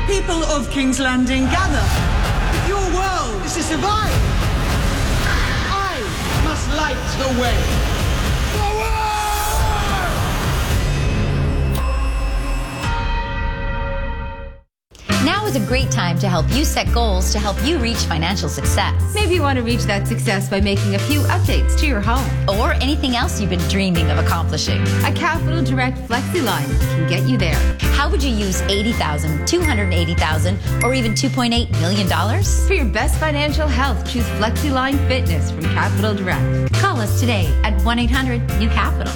People of King's Landing, gather. If your world is to survive, I must light the way. Now is a great time to help you set goals to help you reach financial success. Maybe you want to reach that success by making a few updates to your home. Or anything else you've been dreaming of accomplishing. A Capital Direct FlexiLine can get you there. How would you use $80,000, $280,000, or even $2.8 million? For your best financial health, choose FlexiLine Fitness from Capital Direct. Call us today at 1-800-NEW-CAPITAL.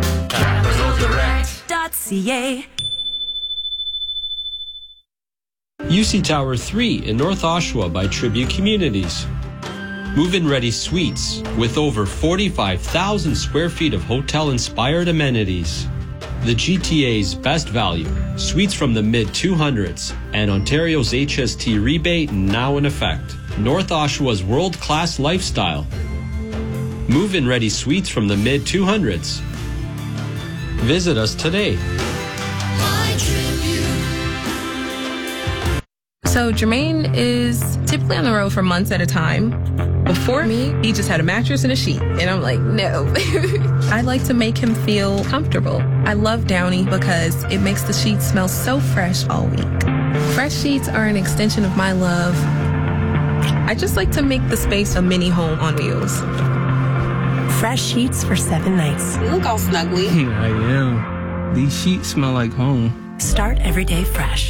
CapitalDirect.ca. UC Tower 3 in North Oshawa by Tribute Communities. Move-in ready suites with over 45,000 square feet of hotel-inspired amenities. The GTA's best value, suites from the mid-200s, and Ontario's HST rebate now in effect. North Oshawa's world-class lifestyle. Move-in ready suites from the mid-200s. Visit us today. So Jermaine is typically on the road for months at a time. Before me, he just had a mattress and a sheet. And I'm like, no. I like to make him feel comfortable. I love Downy because it makes the sheets smell so fresh all week. Fresh sheets are an extension of my love. I just like to make the space a mini home on wheels. Fresh sheets for 7 nights. You look all snuggly. I am. These sheets smell like home. Start every day fresh.